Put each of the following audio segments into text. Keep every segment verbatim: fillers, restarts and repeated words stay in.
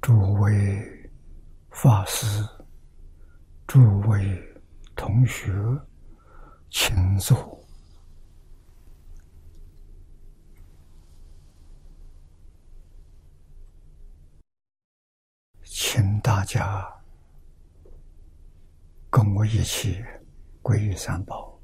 诸位法师、诸位同学，请坐。请大家跟我一起皈依三宝。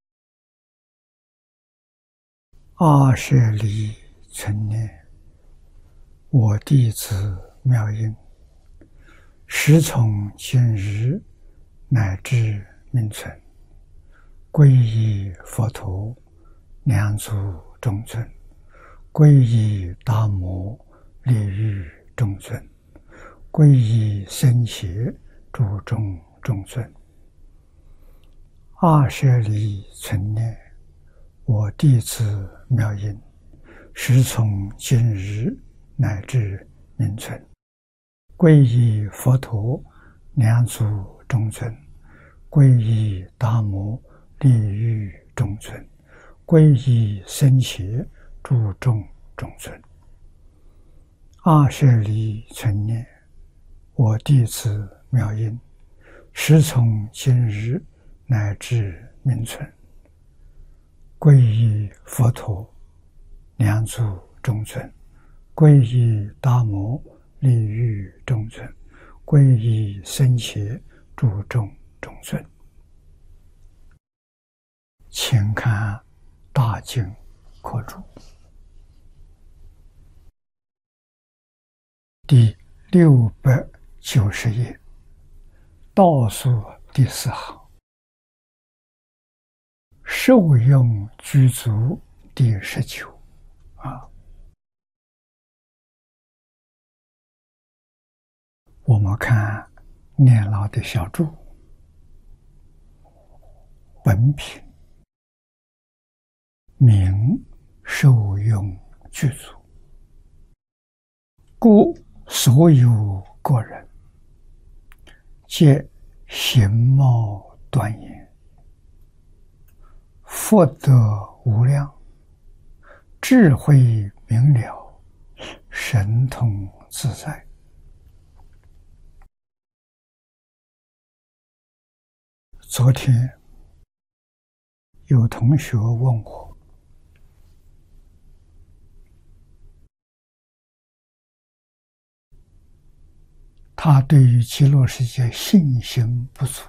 二舍离存念，我弟子妙音，时从今日乃至命存，皈依佛陀，两足中尊；皈依达摩，利欲中尊；皈依僧伽，诸众中尊。二舍离存念，我弟子妙音，时从今日乃至命存，皈依佛陀，两足中尊；皈依达摩，利欲中尊；皈依僧伽，诸众中尊。二舍离存念，我弟子妙音，时从今日乃至命存，皈依佛陀，两足中尊；皈依达摩，利欲中尊；皈依僧伽，诸众中尊。请看大经课注第六百九十页，倒数第四行，受用具足第十九啊。我们看念老的小注，本品名受用具足，故所有个人皆形貌端严，福德无量，智慧明了，神通自在。昨天有同学问我，他对于极乐世界信心不足，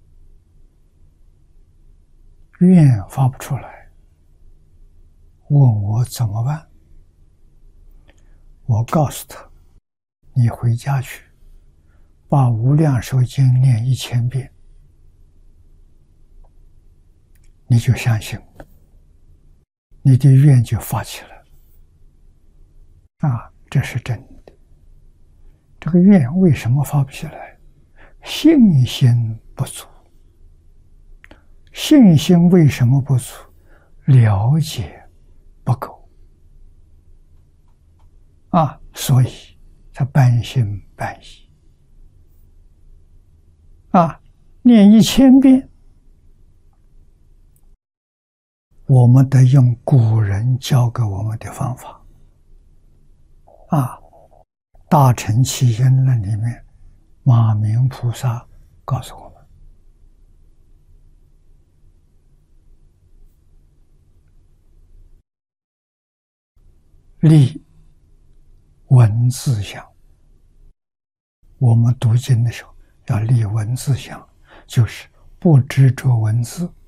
愿发不出来，问我怎么办。我告诉他，你回家去把无量寿经念一千遍，你就相信，你的愿就发起来啊，这是真的。这个愿为什么发不起来？信心不足。信心为什么不足？了解不够啊，所以他半信半疑啊。念一千遍，我们得用古人教给我们的方法啊。大乘起因论里面，马明菩萨告诉我们，立文字相。我们读经的时候要立文字相，就是不执着文字，